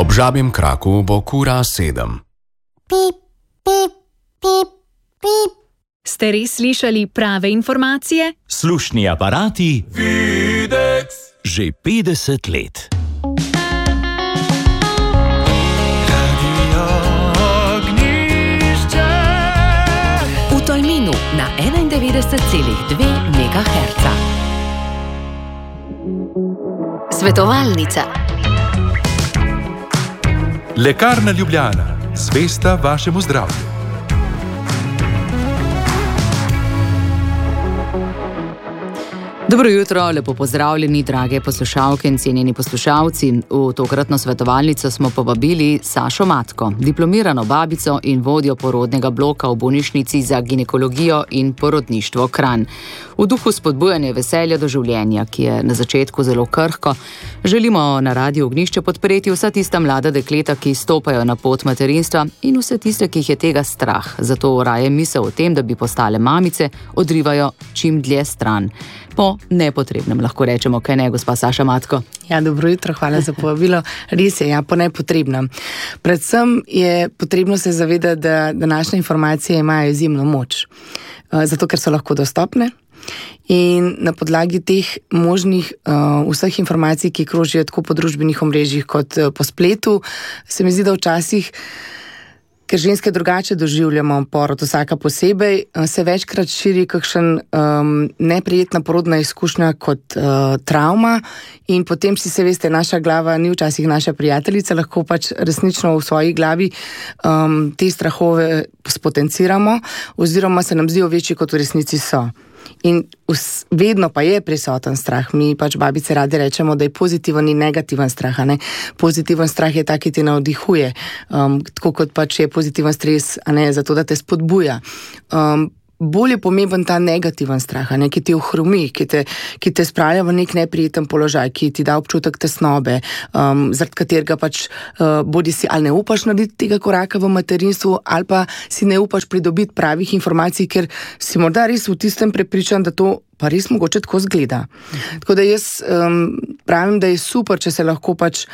Ob žabjem kraku bo kura 7. Pip, pip, pip, pip. Ste res slišali prave informacije? Slušni aparati Videx že 50 let. V Tolminu na 91,2 MHz. Svetovalnica. Lekarna Ljubljana, zvesta vašemu zdravju. Dobro jutro, lepo pozdravljeni, drage poslušalke in cenjeni poslušalci. V tokratno svetovalnico smo povabili Sašo Matko, diplomirano babico in vodjo porodnega bloka v bolnišnici za ginekologijo in porodništvo Kranj. V duhu spodbujanja veselja do življenja, ki je na začetku zelo krhko, želimo na Radiu Ognjišče podpreti vsa tista mlada dekleta, ki stopajo na pot materinstva in vse tiste, ki jih je tega strah. Zato raje misel o tem, da bi postale mamice, odrivajo čim dlje stran. Po nepotrebnem, lahko rečemo, kaj ne, gospa Saša Matko? Ja, dobro jutro, hvala za povabilo. Res je, ja, po nepotrebnem. Predvsem je potrebno se zavedati, da današnje informacije imajo izjemno moč. Zato, ker so lahko dostopne. In na podlagi teh možnih vseh informacij, ki krožijo tako po družbenih omrežjih kot po spletu, se mi zdi, da včasih, ker ženske drugače doživljamo porod vsaka posebej, se večkrat širi kakšen neprijetna porodna izkušnja kot travma in potem se veste, naša glava ni včasih naša prijateljica, lahko pač resnično v svoji glavi te strahove spotenciramo oziroma se nam zdijo večji, kot v resnici so. In vedno pa je prisoten strah. Mi pač babice radi rečemo, da je pozitiven in negativen strah. Ne? Pozitiven strah je tak, ki te navdihuje, tako kot pač je pozitiven stres, zato da te spodbuja. Bolj je pomemben ta negativen strah, ki te ohromi, ki te spravlja v nek neprijeten položaj, ki ti da občutek tesnobe, zaradi katerega pač bodi si ali ne upaš narediti tega koraka v materinstvu, ali pa si ne upaš pridobiti pravih informacij, ker si morda res v tistem prepričan, da to pa res mogoče tako zgleda. Tako da jaz pravim, da je super, če se lahko pač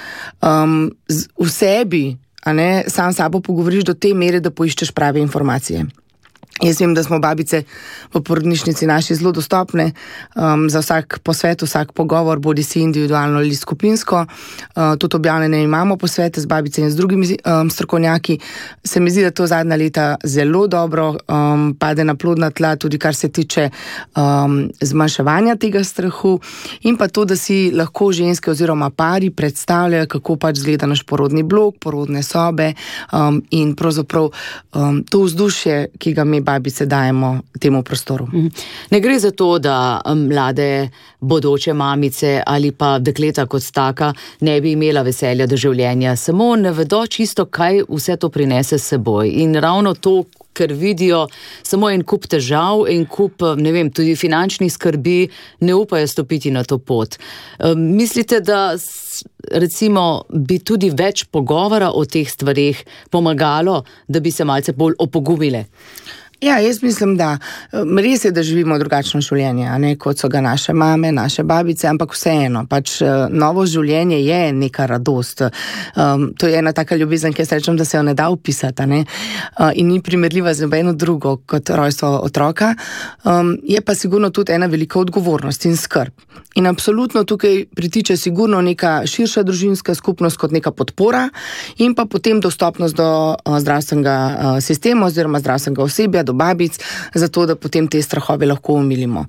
v sebi, sam sabo pogovoriš do te mere, da poiščeš prave informacije. Jaz vem, da smo babice v porodnišnici naši zelo dostopne za vsak posvet, vsak pogovor, bodi si individualno ali skupinsko. Tudi objavljene imamo posvete z babice in z drugimi strokovnjaki. Se mi zdi, da to zadnja leta zelo dobro pade na plodna tla, tudi kar se tiče zmanjševanja tega strahu in pa to, da si lahko ženske oziroma pari predstavljajo, kako pač zgleda naš porodni blok, porodne sobe in pravzaprav to vzdušje, ki ga mi babice dajemo temu prostoru. Ne gre za to, da mlade bodoče mamice ali pa dekleta kot taka ne bi imela veselja do življenja, samo ne vedo čisto, kaj vse to prinese s seboj. In ravno to, ker vidijo samo en kup težav, en kup, tudi finančnih skrbi, ne upajo stopiti na to pot. Mislite, da recimo bi tudi več pogovora o teh stvarih pomagalo, da bi se malce bolj opogumile? Ja, jaz mislim, da res je, da živimo drugačno življenje, kot so ga naše mame, naše babice, ampak vseeno, pač novo življenje je neka radost. To je ena taka ljubezen, ki jaz rečem, da se jo ne da opisati, in ni primerljiva z nobeno drugo kot rojstvo otroka. Je pa sigurno tudi ena velika odgovornost in skrb. In absolutno tukaj pritiče sigurno neka širša družinska skupnost kot neka podpora in pa potem dostopnost do zdravstvenega sistema oziroma zdravstvenega osebja, do babic, zato da potem te strahove lahko umilimo.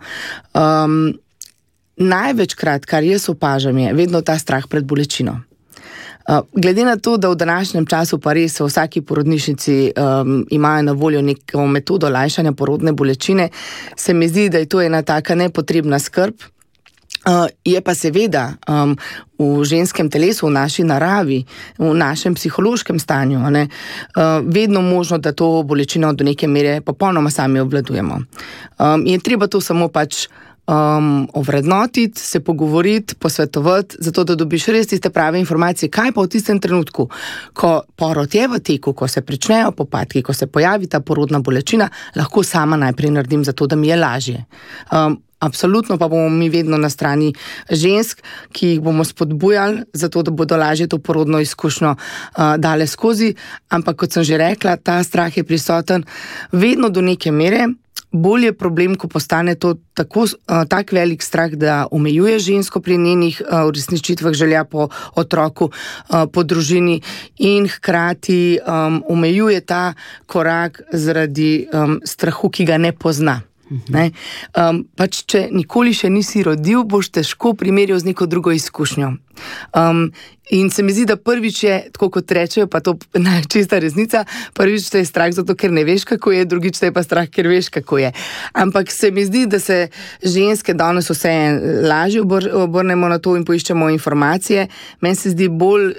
Največkrat, kar jaz opažam, je vedno ta strah pred bolečino. Glede na to, da v današnjem času pa res v vsaki porodnišnici imajo na voljo neko metodo lajšanja porodne bolečine, se mi zdi, da je to ena taka nepotrebna skrb. Je pa seveda v ženskem telesu, v naši naravi, v našem psihološkem stanju, vedno možno, da to bolečino do neke mere popolnoma sami obvladujemo. Je treba to samo pač ovrednotiti, se pogovoriti, posvetovati, zato da dobiš res tiste prave informacije, kaj pa v tistem trenutku, ko porod je v teku, ko se pričnejo popadki, ko se pojavi ta porodna bolečina, lahko sama najprej naredim zato, da mi je lažje. Absolutno pa bomo mi vedno na strani žensk, ki jih bomo spodbujali, zato da bodo lažje to porodno izkušnjo dale skozi. Ampak kot sem že rekla, ta strah je prisoten vedno do neke mere. Bolj je problem, ko postane to tak velik strah, da omejuje žensko pri njenih uresničitvah želja po otroku, po družini in hkrati omejuje ta korak zaradi strahu, ki ga ne pozna. Ne? Pač, če nikoli še nisi rodil, boš težko primerjal z neko drugo izkušnjo. In se mi zdi, da prvič je, tako kot rečejo, pa to čista resnica, prvič te je strah zato, ker ne veš, kako je, drugič te je pa strah, ker veš, kako je. Ampak se mi zdi, da se ženske danes vse lažje obrnemo na to in poiščemo informacije. Meni se zdi bolj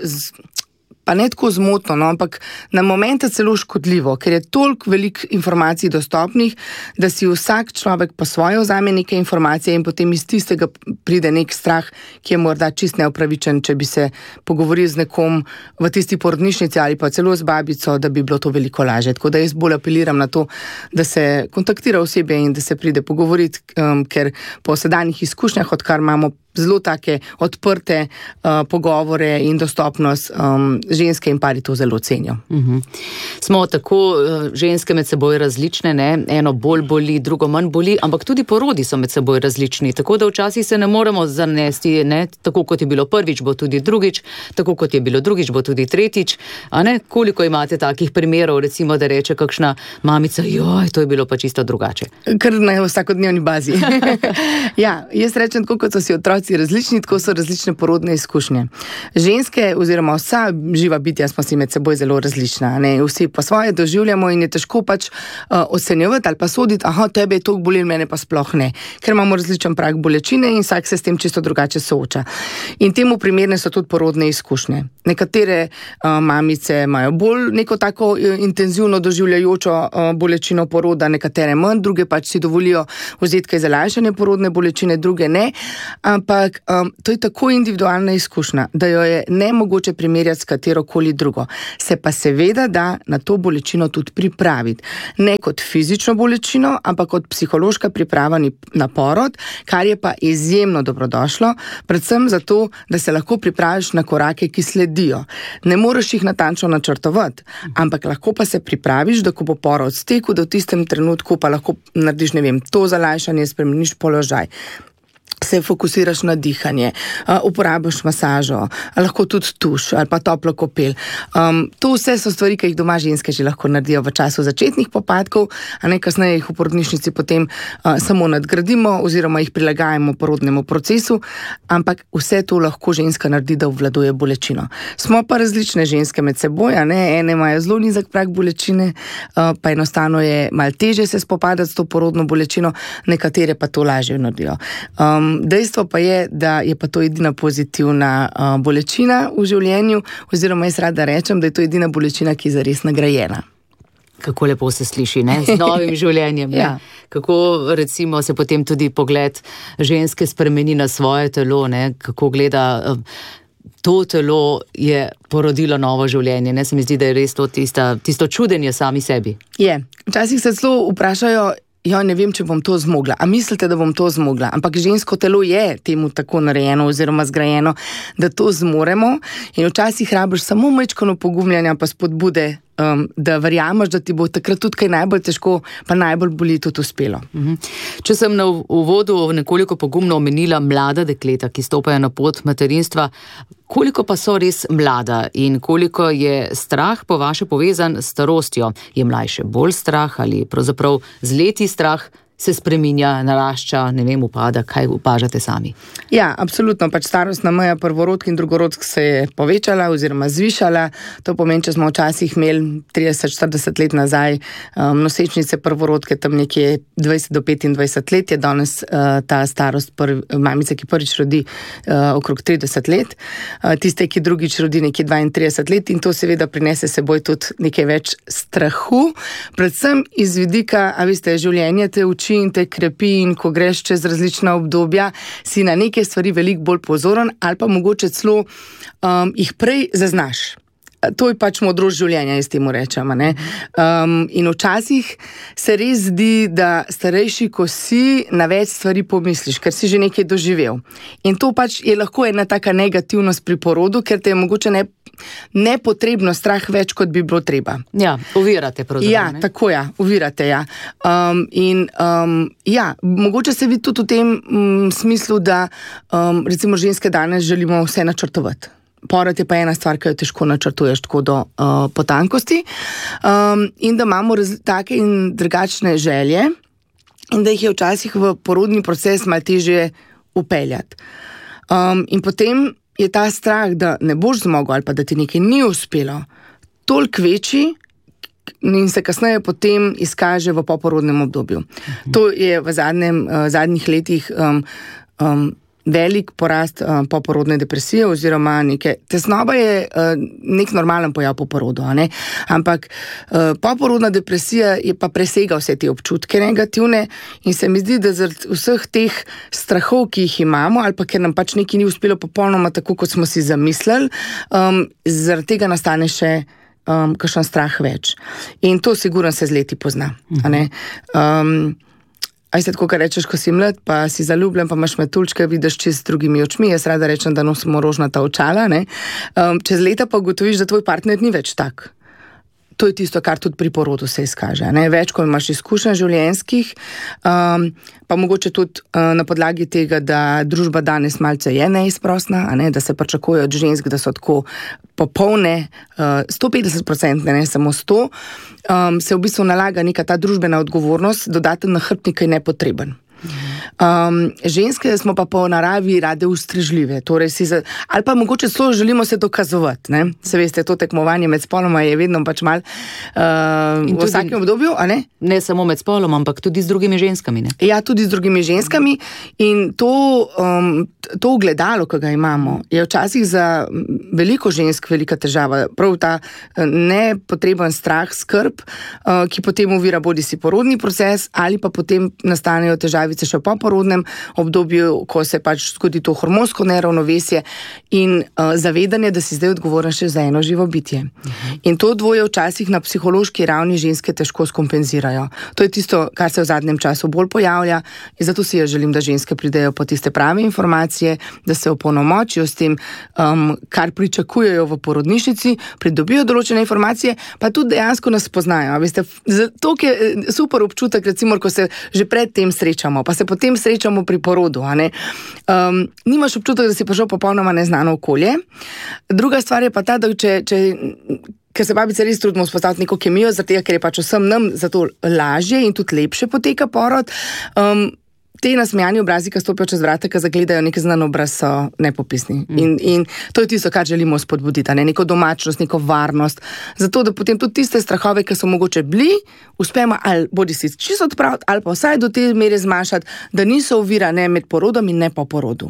pa ne tako zmotno, no, ampak na momente celo škodljivo, ker je toliko veliko informacij dostopnih, da si vsak človek po svoje vzame neke informacije in potem iz tistega pride nek strah, ki je morda čist neupravičen, če bi se pogovoril z nekom v tisti porodnišnici ali pa celo z babico, da bi bilo to veliko lažje. Tako da jaz bolj apeliram na to, da se kontaktira osebe in da se pride pogovoriti, ker po sedanjih izkušnjah, odkar imamo zelo take odprte pogovore in dostopnost, ženske in pari to zelo cenijo. Smo tako ženske med seboj različne, ne? Eno bolj boli, drugo manj boli, ampak tudi porodi so med seboj različni, tako da včasih se ne moremo zanesti, ne? Tako kot je bilo prvič, bo tudi drugič, tako kot je bilo drugič, bo tudi tretjič. A ne? Koliko imate takih primerov, recimo, da reče kakšna mamica, joj, to je bilo pa čisto drugače. Kar na vsakodnevni bazi. Ja, jaz rečem, tako kot so si otroci različni, tako so različne porodne izkušnje. Ženske oziroma vsa živa bitja smo si med seboj zelo različna. Ne? Vsi pa svoje doživljamo in je težko pač ocenjevati ali pa soditi, tebe je toliko bolelo, mene pa sploh ne. Ker imamo različen prag bolečine in vsak se s tem čisto drugače sooča. In temu primerne so tudi porodne izkušnje. Nekatere mamice imajo bolj neko tako intenzivno doživljajočo bolečino poroda, nekatere manj, druge pač si dovolijo vzeti kaj za lajšanje porodne bolečine, druge ne. Ampak to je tako individualna izkušnja, da jo je nemogoče primerjati s katerokoli drugo. Se pa seveda da na to bolečino tudi pripraviti. Ne kot fizično bolečino, ampak kot psihološka priprava na porod, kar je pa izjemno dobrodošlo, predvsem zato, da se lahko pripraviš na korake, ki sledijo. Ne moreš jih natančno načrtovati, ampak lahko pa se pripraviš, da ko bo porod stekel, da v tistem trenutku pa lahko narediš, to za lajšanje, spremeniš položaj. Se fokusiraš na dihanje, uporabiš masažo, lahko tudi tuš ali pa toplo kopel. To vse so stvari, ki jih doma ženske že lahko naredijo v času začetnih popadkov, a ne kasneje jih v porodnišnici potem samo nadgradimo oziroma jih prilagajamo porodnemu procesu, ampak vse to lahko ženska naredi, da obvladuje bolečino. Smo pa različne ženske med seboj, a ne, ene imajo zelo nizek prag bolečine, pa enostavno je malo težje se spopadati s to porodno bolečino, nekatere pa to lažje naredijo. Dejstvo pa je, da je pa to edina pozitivna bolečina v življenju, oziroma jaz rada rečem, da je to edina bolečina, ki je zares nagrajena. Kako lepo se sliši, ne? Z novim življenjem. Ja. Kako recimo se potem tudi pogled ženske spremeni na svoje telo, ne? Kako gleda, to telo je porodilo novo življenje. Ne? Se mi zdi, da je res to tisto čudenje sami sebi. Je. Včasih se celo vprašajo, ne vem, če bom to zmogla. A mislite, da bom to zmogla? Ampak žensko telo je temu tako narejeno oziroma zgrajeno, da to zmoremo in včasih rabiš samo majčkeno pogumljanja pa spodbude, da verjameš, da ti bo takrat tudi kaj najbolj težko, pa najbolj boli tudi uspelo. Če sem na uvodu nekoliko pogumno omenila mlada dekleta, ki stopajo na pot materinstva, koliko pa so res mlada in koliko je strah po vaše povezan s starostjo? Je mlajše bolj strah ali pravzaprav z leti strah se spreminja, narašča, upada, kaj opažate sami? Ja, absolutno, pač starostna meja prvorodk in drugorodk se je povečala oziroma zvišala. To pomeni, če smo včasih imeli 30-40 let nazaj nosečnice prvorodke tam nekje 20 do 25 let, je danes ta starost mamice, ki prvič rodi okrog 30 let, tiste, ki drugič rodi nekje 32 let in to seveda prinese seboj tudi nekaj več strahu, predvsem iz vidika, življenje te uči in te krepi in ko greš čez različna obdobja, si na neke stvari veliko bolj pozoren ali pa mogoče celo jih prej zaznaš. To je pač modrost življenja, jaz temu rečem. In včasih se res zdi, da starejši, ko si, na več stvari pomisliš, ker si že nekaj doživel. In to pač je lahko ena taka negativnost pri porodu, ker te je mogoče nepotrebno strah več, kot bi bilo treba. Ja, uvirate pravzaprav. Ja, tako ja, uvirate, ja. Mogoče se vidi tudi v tem smislu, da recimo ženske danes želimo vse načrtovati. Porod je pa ena stvar, ki jo težko načrtuješ tako do potankosti, in da imamo take in drugačne želje in da jih je včasih v porodni proces malo težje upeljati. In potem je ta strah, da ne boš zmogel ali pa da ti nekaj ni uspelo, toliko večji in se kasneje potem izkaže v poporodnem obdobju. To je v zadnjih letih velik porast poporodne depresije oziroma tesnoba je nek normalen pojav po porodu, ampak poporodna depresija je pa presega vse te občutke negativne in se mi zdi, da zaradi vseh teh strahov, ki jih imamo ali pa ker nam pač nekaj ni uspelo popolnoma tako, kot smo si zamislili, zaradi tega nastane še kakšen strah več. In to sigurno se z leti pozna. Aj se tako, kar rečeš, ko si mlad, pa si zaljubljen, pa imaš metuljčke, vidiš čez drugimi očmi, jaz rada rečem, da nosimo rožnata očala, čez leta pa ugotoviš, da tvoj partner ni več tak. To je tisto, kar tudi pri porodu se izkaže. Več, ko imaš izkušenj življenjskih, pa mogoče tudi na podlagi tega, da družba danes malce je neizprosna, da se pričakuje od žensk, da so tako popolne, 150%, ne samo 100%, se v bistvu nalaga neka ta družbena odgovornost, dodaten nahrbtnik je nepotreben. Ženske smo pa po naravi rade ustrežljive, torej ali pa mogoče so želimo se dokazovati, se veste, to tekmovanje med spoloma je vedno pač mal v vsakem obdobju, Ne samo med spoloma, ampak tudi z drugimi ženskami, ne? Ja, tudi z drugimi ženskami in to ogledalo, ki ga imamo, je včasih za veliko žensk velika težava, prav ta nepotreben strah, skrb, ki potem ovira bodisi porodni proces ali pa potem nastanejo težave še v poporodnem obdobju, ko se pač zgodi to hormonsko neravnovesje in zavedanje, da si zdaj odgovoren še za eno živo bitje. In to dvoje včasih na psihološki ravni ženske težko skompenzirajo. To je tisto, kar se v zadnjem času bolj pojavlja in zato si jaz želim, da ženske pridejo po tiste prave informacije, da se opolnomočijo s tem, kar pričakujejo v porodnišnici, pridobijo določene informacije, pa tudi dejansko nas poznajo. Veste, to je super občutek, recimo, ko se že pred tem srečamo, pa se potem srečamo pri porodu. Nimaš občutek, da si prišel popolnoma neznano okolje. Druga stvar je pa ta, da ker se babice res trudimo vzpostaviti neko kemijo, zaradi tega, ker je pač vsem nam zato lažje in tudi lepše poteka porod, te nasmejani obrazi, ki stopijo čez vrata, ki zagledajo nek znan obraz, so nepopisni. In to je tisto, kar želimo spodbuditi, neko domačnost, neko varnost. Zato, da potem tudi tiste strahove, ki so mogoče bili, uspemo ali bodi si čisto odpraviti, ali pa vsaj do te mere zmanjšati, da niso ovira ne med porodom in ne po porodu.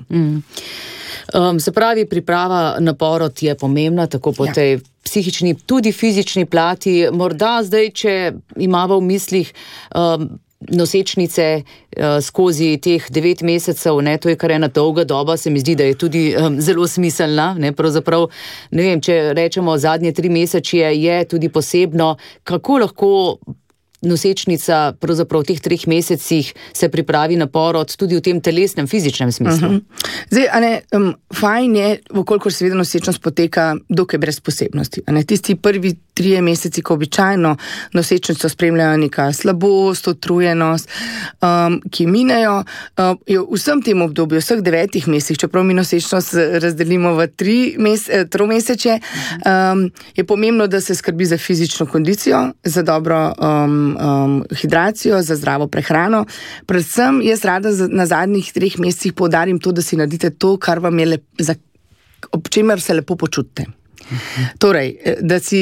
Se pravi, priprava na porod je pomembna, tako po tej psihični, tudi fizični plati. Morda zdaj, če imamo v mislih nosečnice skozi teh 9 mesecev, to je kar ena dolga doba, se mi zdi, da je tudi zelo smiselna, pravzaprav, ne vem, če rečemo zadnje 3 mesečje je tudi posebno, kako lahko nosečnica pravzaprav v teh 3 mesecih se pripravi na porod tudi v tem telesnem, fizičnem smislu. Zdaj, fajn je, vkolikor seveda nosečnost poteka dokaj brez posebnosti. Tisti prvi 3 meseci, ko običajno nosečnico spremljajo neka slabost, utrujenost, ki minejo, je v vsem tem obdobju, vseh 9 mesecih, čeprav mi nosečnost razdelimo v 3 mesece, je pomembno, da se skrbi za fizično kondicijo, za dobro hidracijo, za zdravo prehrano. Predvsem jaz rada na zadnjih 3 mesecih poudarim to, da si naredite to, kar vam je ob čemer se lepo počutite. Torej, da si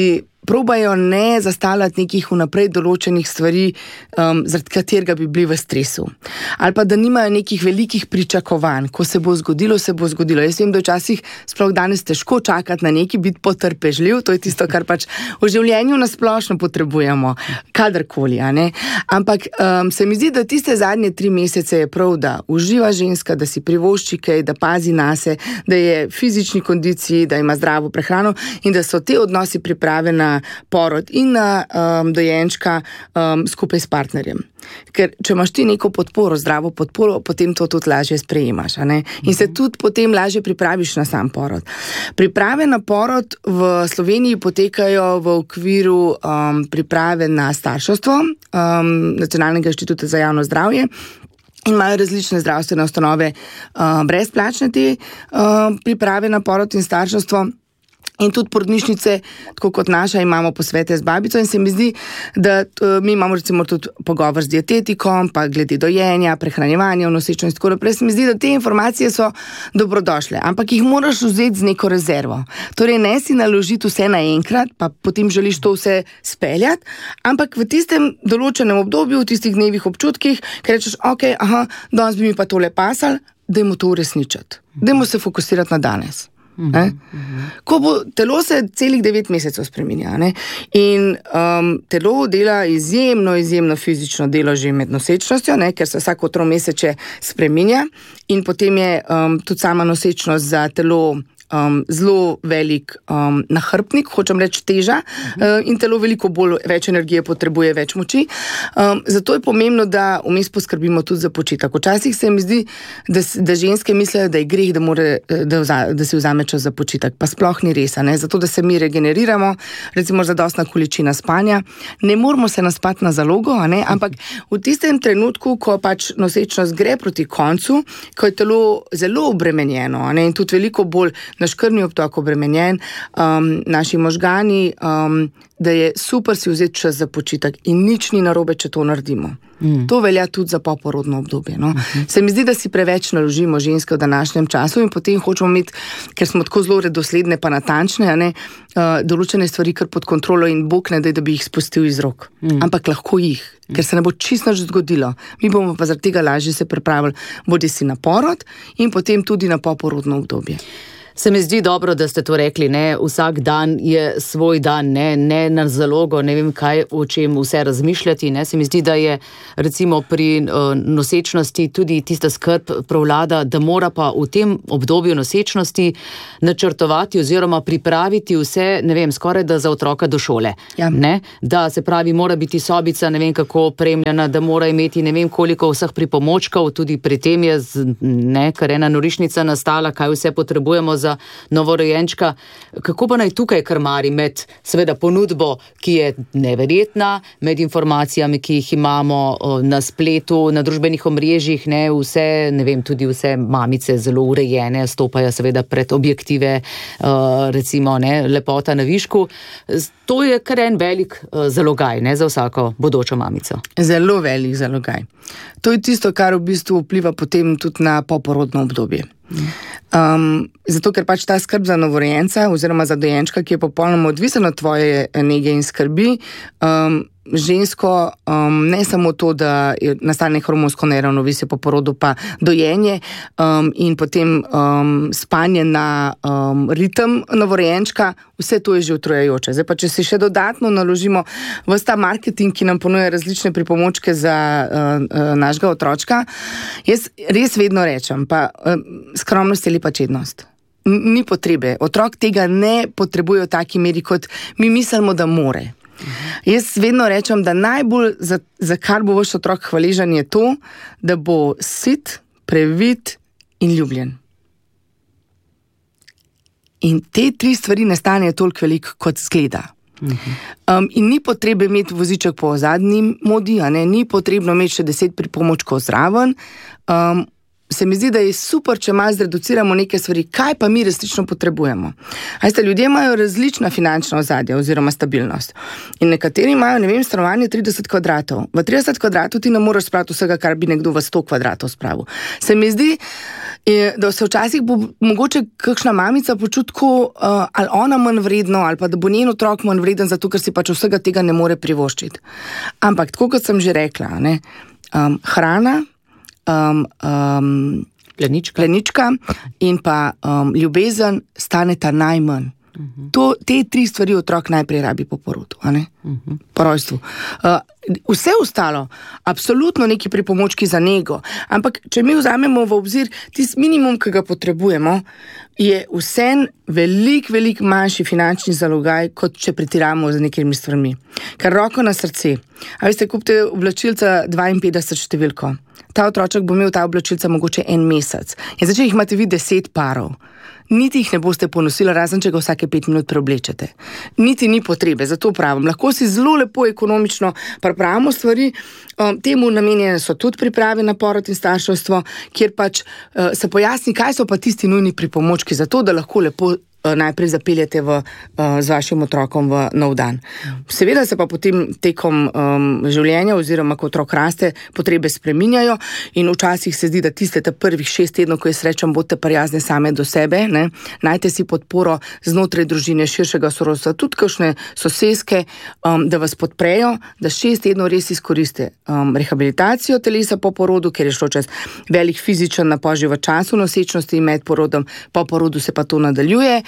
probajo ne zastavljati nekih vnaprej določenih stvari, zaradi katerega bi bili v stresu. Ali pa da nimajo nekih velikih pričakovanj, ko se bo zgodilo, se bo zgodilo. Jaz vem, da včasih sploh danes težko čakati na neki, biti potrpežljiv, to je tisto, kar pač v življenju nasplošno potrebujemo, kadarkoli, a ne. Ampak se mi zdi, da tiste zadnje 3 mesece je prav, da uživa ženska, da si privošči kaj, da pazi nase, da je v fizični kondiciji, da ima zdravo prehrano in da so te odnosi priprave na porod in na dojenčka skupaj s partnerjem. Ker če imaš ti neko podporo, zdravo podporo, potem to tudi lažje sprejemaš, a ne? In se tudi potem lažje pripraviš na sam porod. Priprave na porod v Sloveniji potekajo v okviru priprave na starševstvo Nacionalnega inštituta za javno zdravje. In imajo različne zdravstvene ustanove brezplačne te priprave na porod in starševstvo. In tudi porodnišnice, tako kot naša, imamo posvete z babico in se mi zdi, da mi imamo recimo tudi pogovor z dietetikom, pa glede dojenja, prehranjevanja, nosečnosti in tako naprej. Se mi zdi, da te informacije so dobrodošle, ampak jih moraš vzeti z neko rezervo. Torej ne si naložiti vse naenkrat, pa potem želiš to vse speljati, ampak v tistem določenem obdobju, v tistih dnevih občutkih, ker rečeš, ok, danes bi mi pa tole pasal, dajmo to uresničiti. Dajmo se fokusirati na danes. Ko bo telo se celih 9 mesecev spreminja, ne? In telo dela izjemno fizično delo že med nosečnostjo, ne? Ker se vsako 3 mesece spreminja in potem je tudi sama nosečnost za telo zelo velik nahrbnik, hočem reči teža, in telo veliko več energije potrebuje, več moči. Zato je pomembno, da vmes poskrbimo tudi za počitek. Včasih se mi zdi, da ženske mislijo, da je greh, da si vzame čas za počitek, pa sploh ni res, ne? Zato, da se mi regeneriramo, recimo zadostna količina spanja. Ne moramo se naspati na zalogo, ne? Ampak v tistem trenutku, ko pač nosečnost gre proti koncu, ko je telo zelo obremenjeno, ne? In tudi veliko bolj naš krvni obtok obremenjen, naši možgani, da je super si vzeti čas za počitek in nič ni narobe, če to naredimo. To velja tudi za poporodno obdobje. No? Se mi zdi, da si preveč naložimo ženske v današnjem času in potem hočemo imeti, ker smo tako zelo redosledne pa natančne, ne, določene stvari kar pod kontrolo in Bog ne da bi jih spustil iz rok. Ampak lahko jih, ker se ne bo čisto nič zgodilo. Mi bomo pa zaradi tega lažje se pripravili bodisi na porod in potem tudi na poporodno obdobje. Se mi zdi dobro, da ste to rekli, ne, vsak dan je svoj dan, ne na zalogo, ne vem kaj, o čem vse razmišljati, ne, se mi zdi, da je recimo pri nosečnosti tudi tista skrb prevlada, da mora pa v tem obdobju nosečnosti načrtovati oziroma pripraviti vse, ne vem, skoraj da za otroka do šole, ne, da se pravi, mora biti sobica, ne vem kako opremljena, da mora imeti ne vem koliko vseh pripomočkov, tudi pri tem je, ne, kar ena norišnica nastala, kaj vse potrebujemo za novorojenčka. Kako pa naj tukaj krmari med seveda ponudbo, ki je neverjetna, med informacijami, ki jih imamo na spletu, na družbenih omrežjih, ne, vse, ne vem, tudi vse mamice zelo urejene, stopajo seveda pred objektive, recimo, ne, lepota na višku. To je kar en velik zalogaj, ne, za vsako bodočo mamico. Zelo velik zalogaj. To je tisto, kar v bistvu vpliva potem tudi na poporodno obdobje. Zato, ker pač ta skrb za novorojenca oziroma za dojenčka, ki je popolnoma odvisen od tvoje nege in skrbi, žensko ne samo to, da nastane hormonsko neravnovesje po porodu, pa dojenje in potem spanje na ritem novorojenčka, vse to je že utrujajoče. Zdaj pa, če si še dodatno naložimo ves ta marketing, ki nam ponuja različne pripomočke za našega otročka, jaz res vedno rečem, pa skromnost je lepa čednost. Ni potrebe. Otrok tega ne potrebuje v taki meri, kot mi mislimo, da more. Jaz vedno rečem, da najbolj za kar bo vaš otrok hvaležen je to, da bo sit, previt in ljubljen. In te 3 stvari ne stanejo toliko veliko, kot zgleda. In ni potrebe imeti voziček po zadnji modi, ni potrebno imeti še 10 pripomočkov zraven. se mi zdi, da je super, če malo zreduciramo neke stvari, kaj pa mi resnično potrebujemo. Ljudje imajo različna finančna ozadja oziroma stabilnost. In nekateri imajo, stanovanje 30 kvadratov. V 30 kvadratov ti ne moreš spraviti vsega, kar bi nekdo v 100 kvadratov spravil. Se mi zdi, da se včasih bo mogoče kakšna mamica počutku, ali ona manj vredno, ali pa da bo njen otrok manj vreden, zato ker si pač vsega tega ne more privoščiti. Ampak, tako kot sem že rekla, hrana, plenička in pa ljubezen staneta najmanj. Te 3 stvari otrok najprej rabi po porodu, po rojstvu. Vse ostalo, absolutno neki pripomočki za nego, ampak če mi vzamemo v obzir tisti minimum, ki ga potrebujemo, je vsem velik manjši finančni zalogaj, kot če pretiramo z nekimi stvarmi. Ker roko na srce, kupite oblačilca 52 številko, ta otroček bo imel ta oblačilca mogoče 1 mesec. In zdaj, če jih imate vi 10 parov, niti jih ne boste ponosili, razen če ga vsake 5 minut preoblečete. Niti ni potrebe, zato pravim. Lahko si zelo lepo ekonomično pripravimo stvari, temu namenjene so tudi priprave na porod in starševstvo, kjer pač se pojasni, kaj so pa tisti nujni pripomočki za to, da lahko lepo najprej zapeljete z vašim otrokom v nov dan. Seveda se pa potem tekom življenja oziroma ko otrok raste, potrebe spreminjajo in včasih se zdi, da tiste prvih 6 tednov, ko jaz rečem, bodite prijazne same do sebe, najte si podporo znotraj družine, širšega sorodstva, tudi kakšne soseske, da vas podprejo, da 6 tednov res izkoriste rehabilitacijo telesa po porodu, ker je šlo čez velik fizičen napor že v času nosečnosti in med porodom, po porodu se pa to nadaljuje,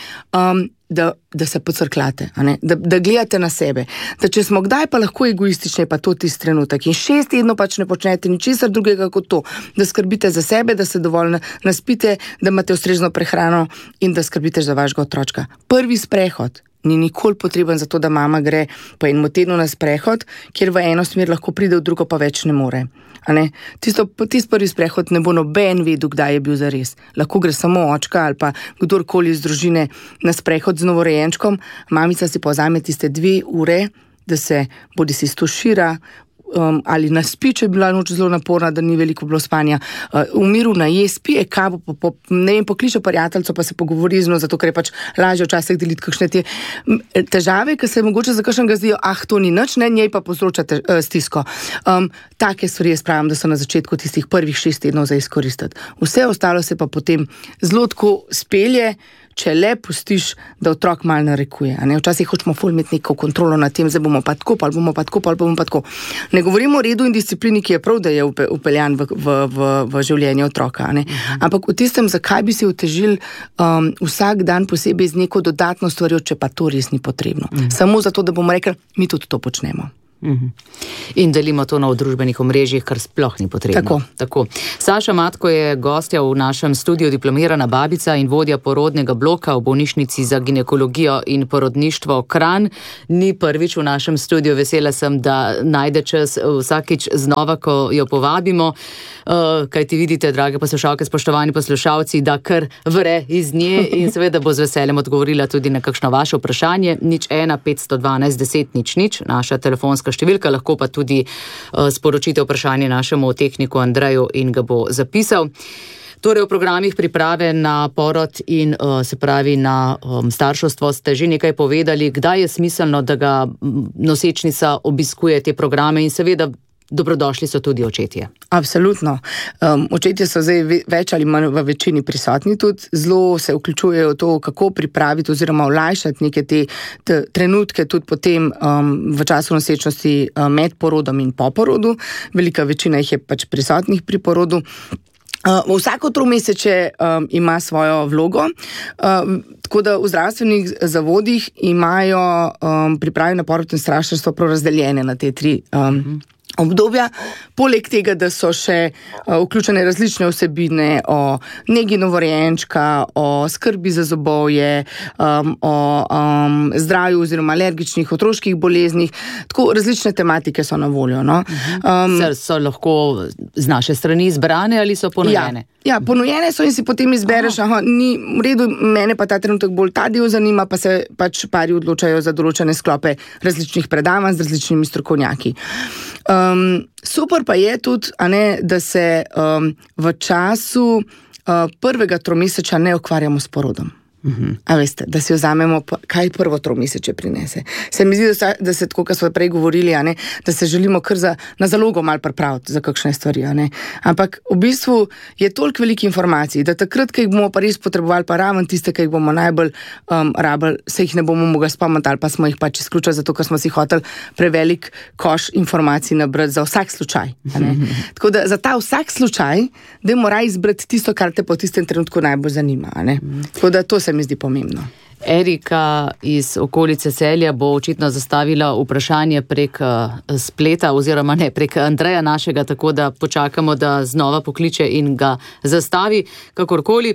da se pocrklate, da gledate na sebe, da če smo kdaj pa lahko egoistični, pa to tisti trenutek in 6 tednov pač ne počnete ničesar drugega kot to, da skrbite za sebe, da se dovolj naspite, da imate ustrezno prehrano in da skrbite za vašega otročka. Prvi sprehod ni nikoli potreben za to, da mama gre po enem tednu na sprehod, kjer v eno smer lahko pride, v drugo pa več ne more. Tisti prvi sprehod ne bo noben vedel, kdaj je bil zares. Lahko gre samo očka ali pa kdorkoli iz družine na sprehod z novorojenčkom, mamica si pa vzame tiste 2 ure, da se bodisi stošira, ali naspi, če je bila noč zelo naporna, da ni veliko bilo spanja, v miru naje, spije kavo, pokliče prijateljco, pa se pogovori z njo, zato ker je pač lažje včasih deliti kakšne te težave, ki se mogoče za kakšnega zdijo, to ni nič, njej pa povzroča stisko. Take stvari jaz pravim, da so na začetku tistih prvih 6 tednov za izkoristiti. Vse ostalo se pa potem zelo tako spelje, če le pustiš, da otrok malo narekuje. Včasih hočemo ful imeti neko kontrolo nad tem, zdaj bomo pa tako, ali bomo pa tako. Ne govorimo o redu in disciplini, ki je prav, da je upeljan v življenje otroka. Ampak v tistem, zakaj bi si otežili vsak dan posebej z neko dodatno stvarjo, če pa to res ni potrebno. Samo zato, da bomo rekli, mi tudi to počnemo. In delimo to na družbenih omrežjih, kar sploh ni potrebno. Tako. Saša Matko je gostja v našem studiu, diplomirana babica in vodja porodnega bloka v bolnišnici za ginekologijo in porodništvo Kranj. Ni prvič v našem studiu, vesela sem, da najde čas vsakič znova, ko jo povabimo. Kaj ti vidite, drage poslušalke, spoštovani poslušalci, da kar vre iz nje in seveda bo z veseljem odgovorila tudi na kakšno vaše vprašanje. 01 512 10 00, naša telefonska številka, lahko pa tudi sporočite vprašanje našemu tehniku Andreju in ga bo zapisal. Torej v programih priprave na porod in se pravi na starševstvo ste že nekaj povedali, kdaj je smiselno, da ga nosečnica obiskuje te programe in seveda dobrodošli so tudi očetje. Absolutno. Očetje so zdaj več ali manj v večini prisotni tudi, zelo se vključujejo v to, kako pripraviti oziroma olajšati neke te trenutke tudi potem v času nosečnosti med porodom in po porodu. Velika večina jih je pač prisotnih pri porodu. Vsako 3-meseče ima svojo vlogo, tako da v zdravstvenih zavodih imajo priprave na porod in starševstvo prav razdeljene na te 3 obdobja. Poleg tega, da so še vključene različne vsebine o negi novorojenčka, o skrbi za zobovje, o zdravju oziroma alergičnih otroških boleznih, tako različne tematike so na voljo. So lahko z naše strani izbrane ali so ponujene? Ja, ponujene so in si potem izbereš, ni v redu, mene pa ta trenutek bolj ta del zanima, pa se pač pari odločajo za določene sklope različnih predavanj z različnimi strokovnjaki. Super pa je tudi, da se v času prvega tromesečja ne ukvarjamo s porodom. A veste, da si vzamemo, kaj prvo tromeseče prinese. Se mi zdi, da se tako, kot smo prej govorili, da se želimo kar na zalogo malo pripraviti za kakšne stvari. Ampak v bistvu je toliko velikih informacij, da takrat, ko jih bomo pa res potrebovali, pa raven tiste, ki jih bomo najbolj rabili, se jih ne bomo mogli spomniti ali pa smo jih pač izključili, zato ker smo si hoteli prevelik koš informacij nabrati za vsak slučaj. Tako da za ta vsak slučaj, da mora izbrati tisto, kar te po tistem trenutku najbolj zanima. Tako da to se mi zdi pomembno. Erika iz okolice Celja bo očitno zastavila vprašanje prek spleta oziroma ne, prek Andreja našega, tako da počakamo, da znova pokliče in ga zastavi, kakorkoli.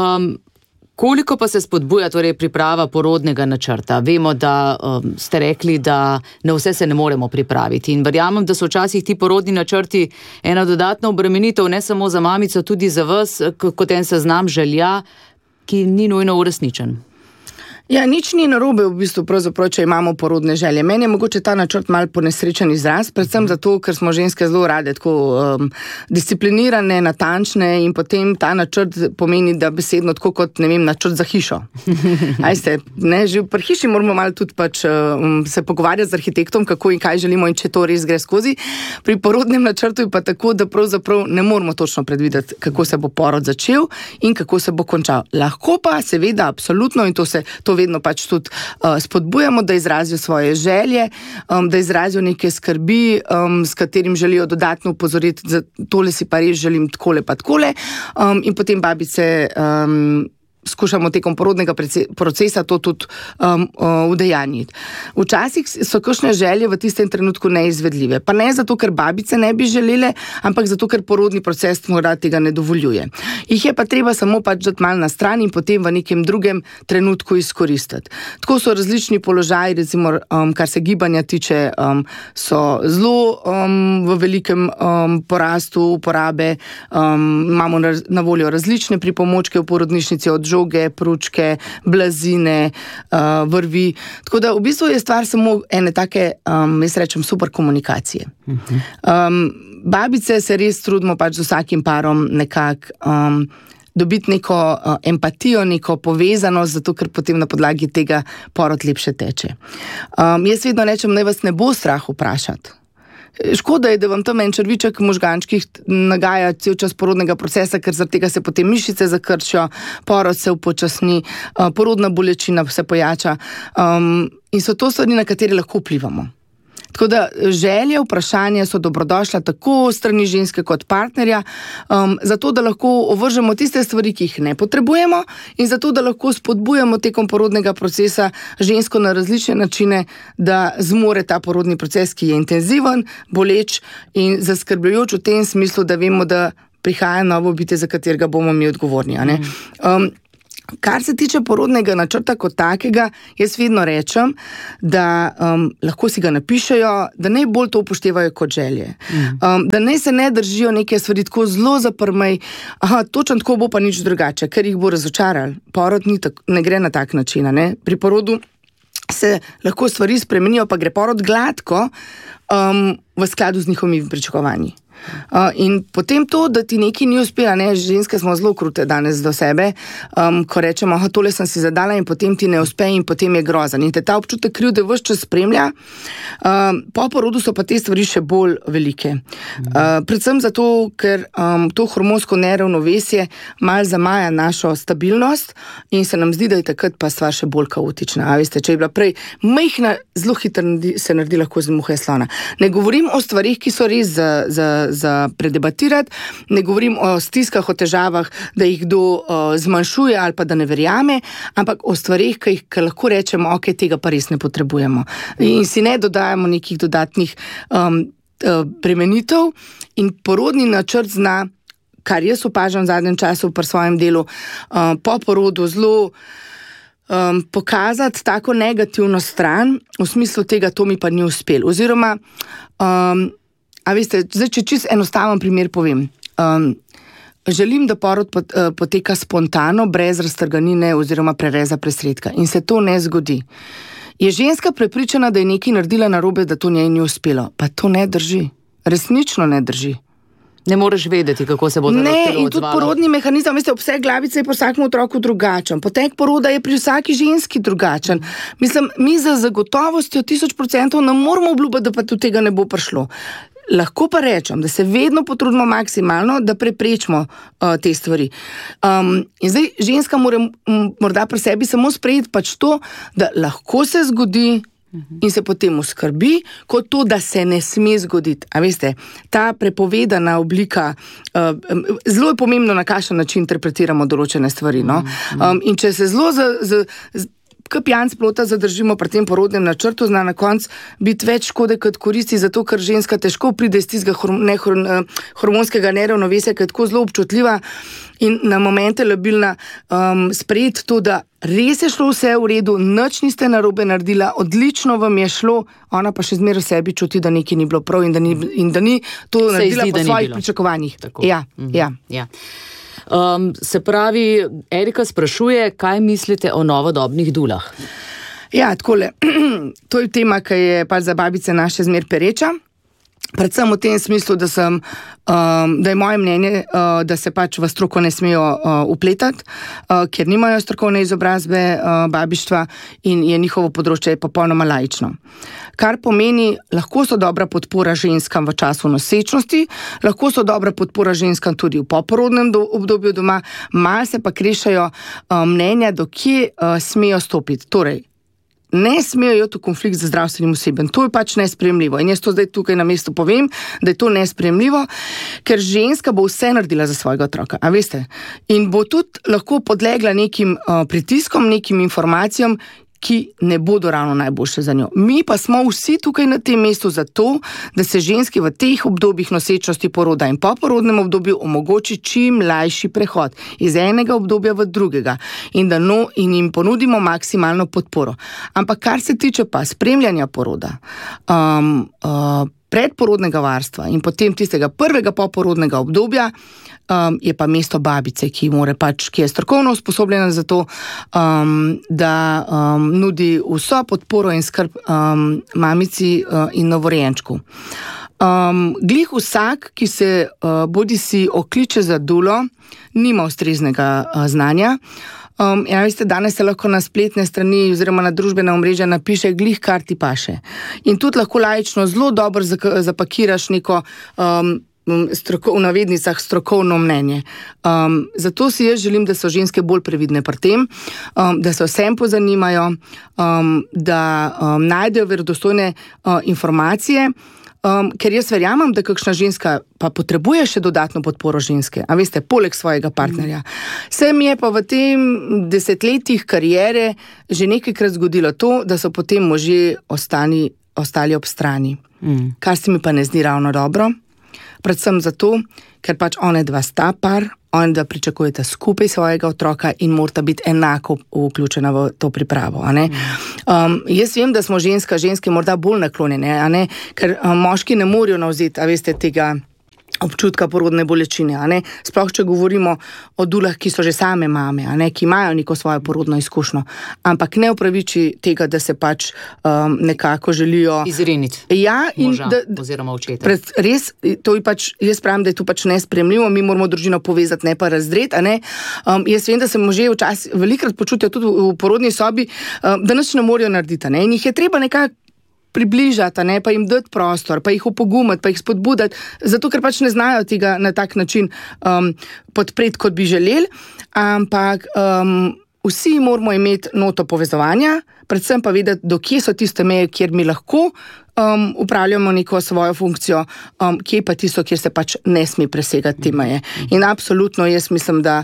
Koliko pa se spodbuja torej priprava porodnega načrta? Vemo, da ste rekli, da na vse se ne moremo pripraviti in verjamem, da so včasih ti porodni načrti ena dodatna obremenitev, ne samo za mamico, tudi za vas, kot en seznam želja, ki ni nujno uresničen. Ja, nič ni narobe v bistvu pravzaprav, če imamo porodne želje. Meni je mogoče ta načrt malo ponesrečen izraz, predvsem zato, ker smo ženske zelo rade tako disciplinirane, natančne in potem ta načrt pomeni, da besedno tako kot, ne vem, načrt za hišo. Ajste, že pri hiši moramo malo tudi pač se pogovarjati z arhitektom, kako in kaj želimo in če to res gre skozi. Pri porodnem načrtu je pa tako, da pravzaprav ne moramo točno predvideti, kako se bo porod začel in kako se bo končal. Lahko pa seveda absolutno in to vedno pač tudi spodbujamo, da izrazijo svoje želje, da izrazijo neke skrbi, s katerim želijo dodatno upozoriti, da tole si pa res želim takole pa takole, in potem babice skušamo tekom porodnega procesa to tudi udejanjiti. Včasih so kakšne želje v tistem trenutku neizvedljive. Pa ne zato, ker babice ne bi želele, ampak zato, ker porodni proces morda tega ne dovoljuje. Jih je pa treba samo pač dati malo na stran in potem v nekem drugem trenutku izkoristiti. Tako so različni položaji, recimo, kar se gibanja tiče, so zelo v velikem porastu uporabe. Imamo na voljo različne pripomočke v porodnišnici, od žoge, pručke, blazine, vrvi. Tako da v bistvu je stvar samo ene take, jaz rečem, super komunikacije. Babice se res trudimo pač z vsakim parom nekako dobiti neko empatijo, neko povezanost, zato ker potem na podlagi tega porod lepše teče. Jaz vedno rečem, naj vas ne bo strah vprašati. Škoda je, da vam tam en črviček v možgančkih nagaja cel čas porodnega procesa, ker zaradi tega se potem mišice zakrčijo, porod se upočasni, porodna bolečina se pojača, in so to stvari, na katere lahko vplivamo. Tako da želje, vprašanja so dobrodošla tako strani ženske kot partnerja, zato da lahko ovržemo tiste stvari, ki jih ne potrebujemo, in zato da lahko spodbujamo tekom porodnega procesa žensko na različne načine, da zmore ta porodni proces, ki je intenziven, boleč in zaskrbljujoč v tem smislu, da vemo, da prihaja novo bitje, za katerega bomo mi odgovorni. Kar se tiče porodnega načrta kot takega, jaz vedno rečem, da lahko si ga napišejo, da najbolj to upoštevajo kot želje. Da naj se ne držijo neke stvari tako zelo zaprmej, točno tako bo pa nič drugače, ker jih bo razočaral. Porod ne gre na tak način. Pri porodu se lahko stvari spremenijo, pa gre porod gladko v skladu z njihovimi pričakovanji. In potem to, da ti nekaj ni uspela, ženske smo zelo krute danes do sebe, ko rečemo, tole sem si zadala in potem ti ne uspe in potem je grozen. In te ta občutek krivde ves čas spremlja. Po porodu so pa te stvari še bolj velike. Predvsem zato, ker to hormonsko neravnovesje malo zamaja našo stabilnost in se nam zdi, da je takrat pa stvar še bolj kaotična. Veste, če je bila prej majhna, zelo hitro se naredi lahko z muhe slona. Ne govorim o stvarih, ki so res za predebatirati, ne govorim o stiskah, o težavah, da jih kdo zmanjšuje ali pa da ne verjame, ampak o stvarih, ki lahko rečemo, ok, tega pa res ne potrebujemo. In si ne dodajamo nekih dodatnih premenitev in porodni načrt zna, kar jaz opažam v zadnjem času pri svojem delu, po porodu zelo pokazati tako negativno stran, v smislu tega, to mi pa ni uspelo. Oziroma, a veste, zdaj, če čisto enostaven primer povem. Želim, da porod poteka spontano, brez raztrganine oziroma prereza presredka. In se to ne zgodi. Je ženska prepričana, da je nekaj naredila narobe, da to njej ni uspelo? Pa to ne drži. Resnično ne drži. Ne moreš vedeti, kako se bo telo odzvalo. Ne, in tudi porodni mehanizem, veste, obseg glavice je pri vsakem otroku drugačen, potek poroda je pri vsaki ženski drugačen. Mislim, mi za zagotovostjo 1000% ne moramo obljubiti, da pa do tega ne bo prišlo. Lahko pa rečem, da se vedno potrudimo maksimalno, da preprečimo te stvari. In zdaj ženska mora morda pri sebi samo sprejeti pač to, da lahko se zgodi in se potem uskrbi, kot to, da se ne sme zgoditi. A veste, ta prepovedana oblika, zelo je pomembno, na kakšen način interpretiramo določene stvari. No? In če se zelo kot pijanc plota zadržimo pri tem porodnem načrtu, zna na koncu biti več škode kot koristi, zato ker ženska težko pride iz tistega hormonskega neravnovesja, ki je tako zelo občutljiva in na momente labilna, sprejeti to, da res je šlo vse v redu, nič niste narobe naredila, odlično vam je šlo, ona pa še zmeraj v sebi čuti, da nekaj ni bilo prav in da ni to naredila po svojih pričakovanjih. Ja. Se pravi, Erika sprašuje, kaj mislite o novodobnih dulah? Ja, takole, to je tema, ki je pač za babice naše zmer pereča. Predvsem v tem smislu, da je moje mnenje, da se pač v stroko ne smejo upletati, ker nimajo strokovne izobrazbe babištva in je njihovo področje popolnoma laično. Kar pomeni, lahko so dobra podpora ženskam v času nosečnosti, lahko so dobra podpora ženskam tudi v poporodnem obdobju doma, malo se pa krešajo mnenja, do kje smejo stopiti. Torej, ne smejo iti v konflikt z zdravstvenim osebjem. To je pač nesprejemljivo. In jaz to zdaj tukaj na mestu povem, da je to nesprejemljivo, ker ženska bo vse naredila za svojega otroka. A veste? In bo tudi lahko podlegla nekim pritiskom, nekim informacijam, ki ne bodo ravno najboljše za njo. Mi pa smo vsi tukaj na tem mestu zato, da se ženski v teh obdobjih nosečnosti, poroda in poporodnem obdobju omogoči čim lajši prehod iz enega obdobja v drugega in jim ponudimo maksimalno podporo. Ampak kar se tiče pa spremljanja poroda, predporodnega varstva in potem tistega prvega poporodnega obdobja, je pa mesto babice, ki je strokovno usposobljena za to, da nudi vso podporo in skrb mamici in novorojenčku. Glih vsak, ki se bodisi okliče za dulo, nima ustreznega znanja. Ja, veste, danes se lahko na spletne strani oziroma na družbena omrežja napiše glih, kar ti paše. In tudi lahko laično zelo dobro zapakiraš neko v navednicah strokovno mnenje. Zato si jaz želim, da so ženske bolj previdne pri tem, da se vsem pozanimajo, da najdejo verodostojne informacije, ker jaz verjamem, da kakšna ženska pa potrebuje še dodatno podporo ženske, a veste, poleg svojega partnerja. Se mi je pa v tem desetletjih kariere že nekajkrat zgodilo to, da so potem možje ostali ob strani. Kar se mi pa ne zdi ravno dobro. Predvsem zato, ker pač one dva sta par, one dva pričakujete skupaj svojega otroka in morata biti enako vključena v to pripravo. Jaz vem, da smo ženske morda bolj naklonjene, ker moški ne morajo navzeti, a veste, tega občutka porodne bolečine, sploh če govorimo o dulah, ki so že same mame, ki imajo neko svojo porodno izkušnjo, ampak ne upraviči tega, da se pač nekako želijo izriniti moža oziroma očeta. Res, to je pač, jaz pravim, da je to pač nesprejemljivo, mi moramo družino povezati, ne pa razdreti, Jaz vem, da se možje včasih velikrat počutijo tudi v porodni sobi, da nič ne morajo narediti, in jih je treba nekako približati, pa jim dati prostor, pa jih opogumati, pa jih spodbudati, zato ker pač ne znajo tega na tak način podpreti, kot bi želeli, ampak vsi moramo imeti noto povezovanja, predvsem pa vedeti, do kje so tiste meje, kjer mi lahko upravljamo neko svojo funkcijo, kje pa tisto, kjer se pač ne sme presegati te meje. In absolutno jaz mislim, da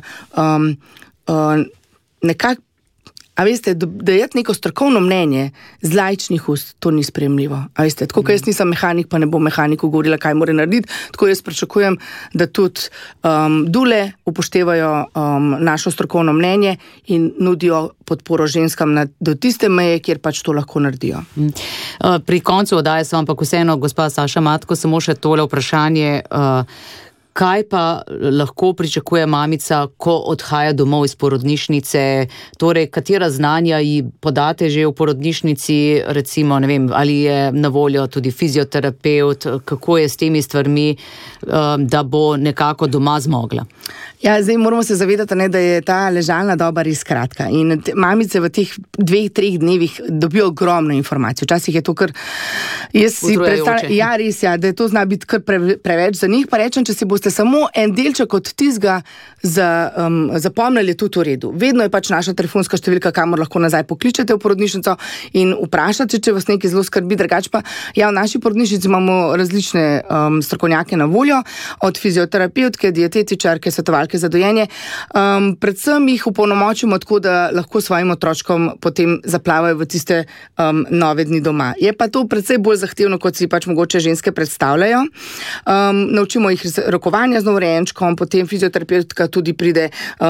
nekako, a veste, da je neko strokovno mnenje z laičnih ust, to ni sprejemljivo. A veste, tako, jaz nisem mehanik, pa ne bom mehaniku govorila, kaj mora narediti, tako jaz pričakujem, da tudi dule upoštevajo našo strokovno mnenje in nudijo podporo ženskam do tiste meje, kjer pač to lahko naredijo. Pri koncu oddaje sem, ampak vseeno, gospa Saša Matko, samo še tole vprašanje, Kaj pa lahko pričakuje mamica, ko odhaja domov iz porodnišnice? Torej, katera znanja ji podate že v porodnišnici, recimo, ne vem, ali je na voljo tudi fizioterapevt, kako je s temi stvarmi, da bo nekako doma zmogla? Ja, zdaj moramo se zavedati, da je ta ležalna doba res kratka in mamice v teh 2-3 dnevih dobijo ogromno informacij. Včasih je to kar, jaz si predstavljam, ja, res, ja, da je to zna biti kar preveč za njih, pa rečem, če si boste samo en delček od tizga zapomnili, je tudi v redu. Vedno je pač naša telefonska številka, kamor lahko nazaj pokličete v porodnišnico in vprašate, če vas nekaj zelo skrbi, drugače pa, ja, v naši porodnišnici imamo različne strokovnjake na voljo, od fizioterapevtke, dietetičarke, svetovalke za dojenje. Predvsem jih opolnomočimo tako, da lahko svojim otročkom potem zaplavajo v tiste nove dni doma. Je pa to precej bolj zahtevno, kot si pač mogoče ženske predstavljajo. Naučimo jih rokovanja z novorojenčkom, potem fizioterapeutka tudi pride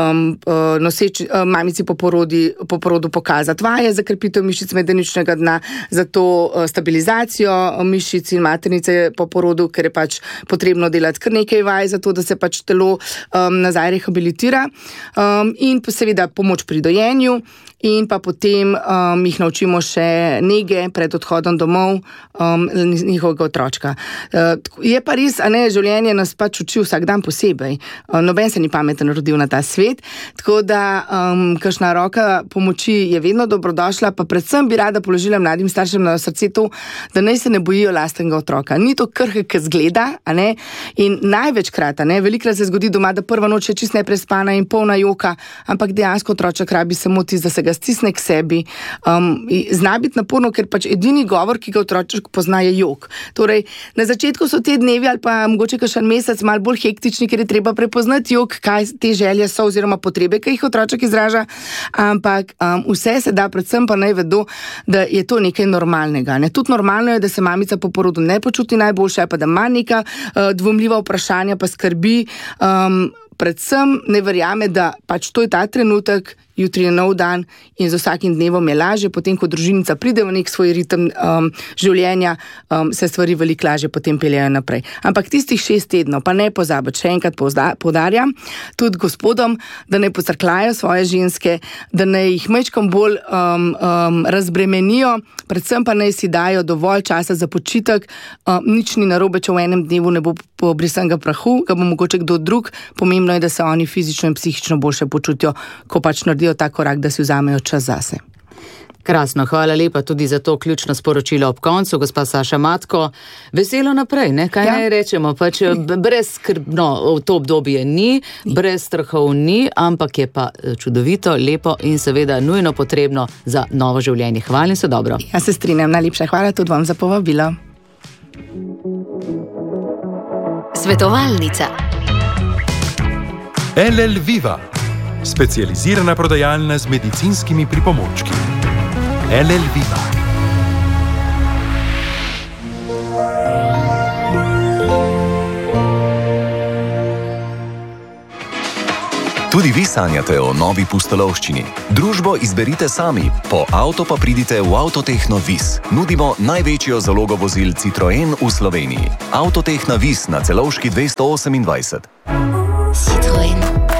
mamici po porodu pokazati vaje za krepitev mišic medeničnega dna, za to stabilizacijo mišic in maternice po porodu, ker je pač potrebno delati kar nekaj vaj, zato da se pač telo nazaj rehabilitira, in seveda pomoč pri dojenju, in pa potem jih naučimo še nege pred odhodom domov njihovega otročka. Je pa res, a ne, življenje nas pač uči vsak dan posebej. Noben se ni pameten rodil na ta svet, tako da kakšna roka pomoči je vedno dobrodošla, pa predvsem bi rada položila mladim staršem na srce to, da naj se ne bojijo lastnega otroka. Ni to krhek zgleda, a ne, in največkrat, a ne, velikrat se zgodi doma, da prva noč je čisto neprespana in polna joka, ampak dejansko otroček rabi samo tisto, da se ga stisne k sebi. Zna biti naporno, ker pač edini govor, ki ga otroček pozna, je jok. Torej, na začetku so te dnevi ali pa mogoče kakšen mesec malo bolj hektični, ker je treba prepoznati jok, kaj te želje so oziroma potrebe, ki jih otroček izraža, ampak vse se da, predvsem pa naj vedo, da je to nekaj normalnega. Ne? Tudi normalno je, da se mamica po porodu ne počuti najboljše, pa da ima neka dvomljiva vprašanja, pa skrbi, predvsem ne verjame, da pač to je ta trenutek, jutri je nov dan in z vsakim dnevom je lažje, potem ko družinica pride v nek svoj ritem življenja, se stvari veliko lažje potem peljajo naprej. Ampak tistih 6 tednov, pa ne pozabiti, še enkrat poudarjam, tudi gospodom, da ne pocrklajo svoje ženske, da ne jih majčkom bolj razbremenijo, predvsem pa naj si dajo dovolj časa za počitek, nič ni narobe, če v enem dnevu ne bo pobrisanega prahu, ga bo mogoče kdo drug, pomembno je, da se oni fizično in psihično boljše počutijo, ko pač naredijo ta korak, da si vzamejo čas zase. Krasno, hvala lepa tudi za to ključno sporočilo ob koncu, gospa Saša Matko. Veselo naprej, ne? Kaj naj rečemo? Pač brezskrbno to obdobje ni, brez strahov ni, ampak je pa čudovito, lepo in seveda nujno potrebno za novo življenje. Hvala in se dobro. Ja se strinjam, najlepša hvala tudi vam za povabilo. Svetovalnica. LL Viva, specializirana prodajalna z medicinskimi pripomočki. LL Viva. Tudi vi sanjate o novi pustolovščini. Družbo izberite sami, po avto pa pridite v Avtotehno Vis. Nudimo največjo zalogo vozil Citroen v Sloveniji. Avtotehna Vis na Celovški 228. Citroen.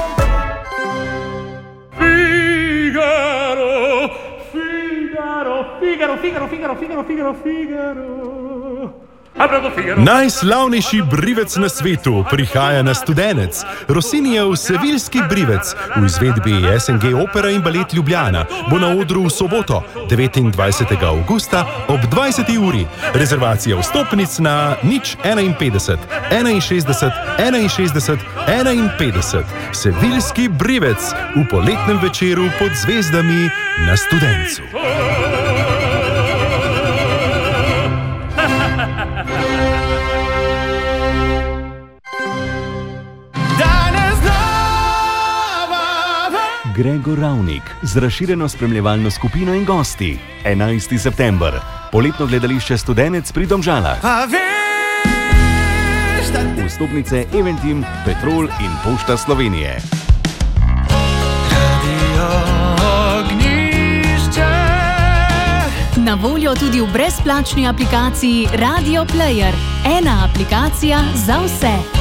Najslavnejši brivec na svetu prihaja na Studenec. Rossinijev Seviljski brivec v izvedbi SNG Opera in Balet Ljubljana bo na odru v soboto, 29. avgusta ob 20. uri. Rezervacija vstopnic na 051 61 61 51. Seviljski brivec v poletnem večeru pod zvezdami na Studencu. Gregor Ravnik z razširjeno spremljevalno skupino in gosti. 11. september. Poletno gledališče Studenec pri Domžalah. Vstopnice Eventim, Petrol in Pošta Slovenije. Na voljo tudi v brezplačni aplikaciji Radio Player. Ena aplikacija za vse.